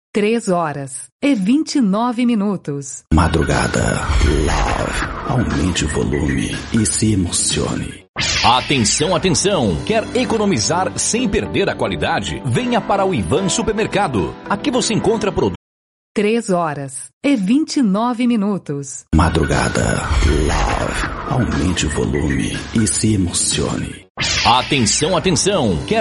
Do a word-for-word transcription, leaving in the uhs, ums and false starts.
Três horas e vinte e nove minutos. Madrugada. Love. Aumente o volume e se emocione. Atenção, atenção! Quer economizar sem perder a qualidade? Venha para o Ivan Supermercado. Aqui você encontra produtos. Três horas e vinte e nove minutos. Madrugada. Love. Aumente o volume e se emocione. Atenção, atenção! Quer